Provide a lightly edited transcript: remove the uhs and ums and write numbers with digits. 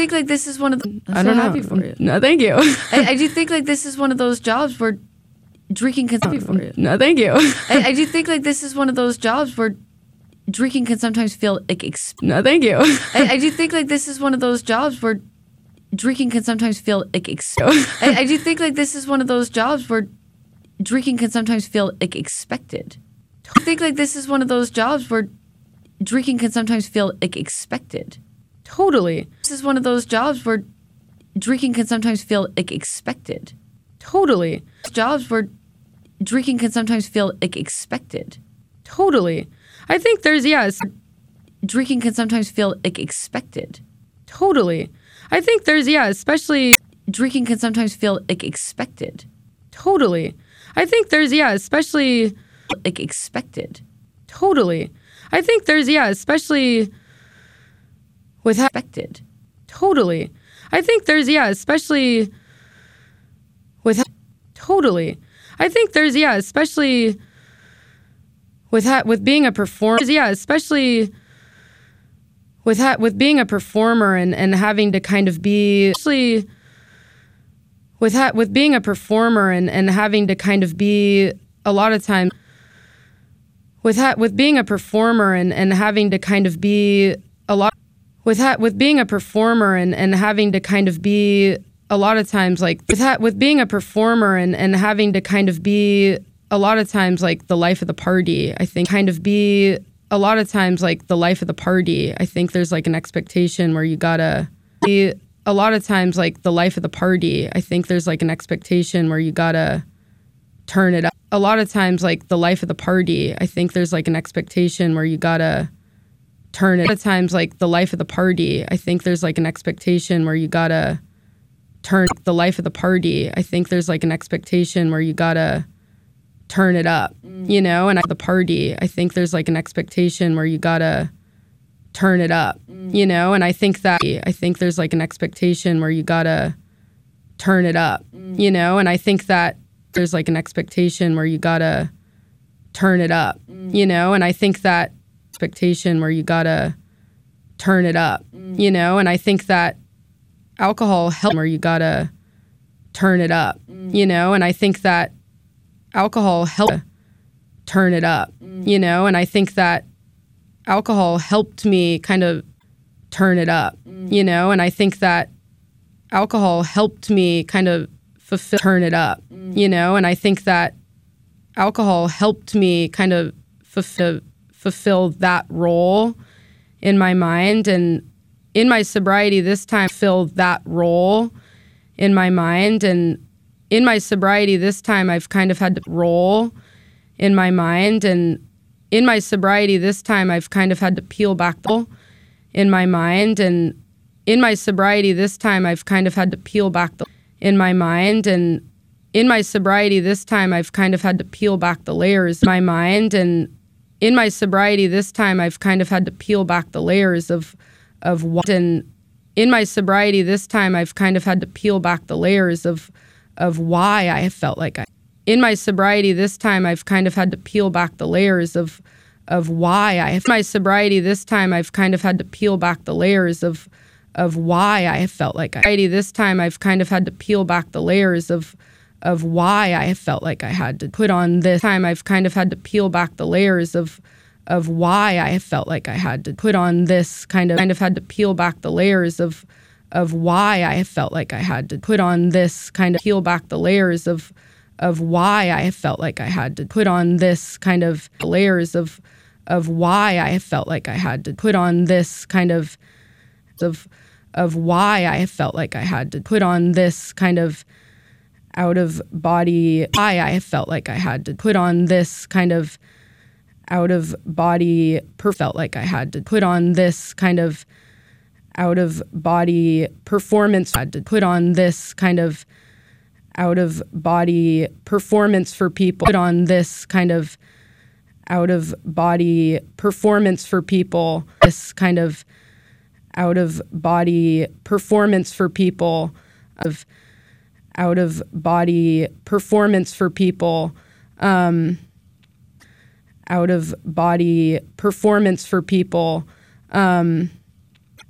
think like this is one of the... I'm I so don't know. happy for you. No, thank you. I do think like this is one of those jobs where drinking can... Happy for you. No, thank you. I do think like this is one of those jobs where drinking can sometimes feel like... No, thank you. I do think like this is one of those jobs where drinking can sometimes feel like... I do think like this is one of those jobs where drinking can sometimes feel like expected. I think like this is one of those jobs where drinking can sometimes feel like expected. Totally. This is one of those jobs where drinking can sometimes feel like expected. Totally. Jobs where drinking can sometimes feel like expected. Totally. I think there's, yes. Drinking can sometimes feel like expected. Totally. I think there's, yeah, especially. Drinking can sometimes feel like expected. Totally. I think there's, yeah, especially. Like expected. Totally. I think there's, yeah, especially with expected. Totally. I think there's, yeah, especially with totally. I think there's, yeah, especially with being a performer, yeah, especially with being a performer and having to kind of be especially with being a performer and having to kind of be a lot of times with being a performer and having to kind of be a lot with being a performer and having to kind of be a lot of times like with being a performer and having to kind of be a lot of times like the life of the party, I think kind of be a lot of times like the life of the party. I think there's like an expectation where you gotta be a lot of times like the life of the party. I think there's like an expectation where you gotta turn it up. A lot of times like the life of the party. I think there's like an expectation where you gotta turn it. A lot of times like the life of the party. I think there's like an expectation where you gotta turn the life of the party. I think there's like an expectation where you gotta turn it up, you know, and the party, I think there's like an expectation where you gotta turn it up, you know, and I think there's like an expectation where you gotta turn it up, you know, and I think that there's like an expectation where you gotta turn it up, you know, and I think that expectation where you gotta turn it up, you know, and I think that alcohol helps where you gotta turn it up, you know, and I think that alcohol helped turn it up, you know, and I think that alcohol helped me kind of turn it up, you know, and I think that alcohol helped me kind of turn it up, you know, and I think that alcohol helped me kind of fulfill that role in my mind, and in my sobriety this time fill that role in my mind, and in my sobriety this time I've kind of had to roll in my mind, and in my sobriety this time I've kind of had to peel back in my mind, and in my sobriety this time I've kind of had to peel back in my mind, and in my sobriety this time I've kind of had to peel back the layers in my mind, and in my sobriety this time I've kind of had to peel back the layers of what, and in my sobriety this time I've kind of had to peel back the layers of why I have felt like in my sobriety this time I've kind of had to peel back the layers of why I have my sobriety this time I've kind of had to peel back the layers of why I have felt like this time I've kind of had to peel back the layers of why I have felt like I had to put on this time I've kind of had to peel back the layers of why I have felt like I had to put on this kind of had to peel back the layers of why I have felt like I had to put on this kind of peel back the layers of why I have felt like I had to put on this kind of layers of why I have felt like I had to put on this kind of why I have felt like I had to put on this kind of out of body why I have felt like I had to put on this kind of out of body felt like I had to put on this kind of out of body performance, had to put on this kind of out of body performance for people, put on this kind of out of body performance for people, this kind of out of body performance for people, of out of body performance for people, out of body performance for people,